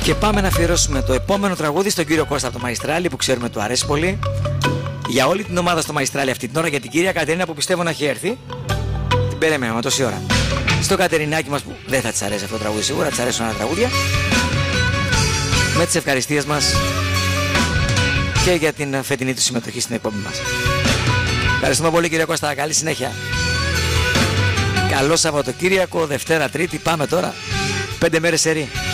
Και πάμε να αφιερώσουμε το επόμενο τραγούδι στον κύριο Κώστα από το Μαϊστράλι, που ξέρουμε του αρέσει πολύ. Για όλη την ομάδα στο Μαϊστράλι αυτή την ώρα, για την κυρία Κατερίνα που πιστεύω να έχει έρθει. Την περιμένουμε τόση ώρα. Στο Κατερινάκι μας που δεν θα της αρέσει αυτό το τραγούδι σίγουρα, της αρέσουν άλλα τραγούδια. Με τις ευχαριστίες μας και για την φετινή του συμμετοχή στην εκπομπή μας. Ευχαριστούμε πολύ κύριε Κώστα, καλή συνέχεια. Καλό Σαββατοκύριακο, Δευτέρα, Τρίτη, πάμε τώρα. 5 μέρες σερί.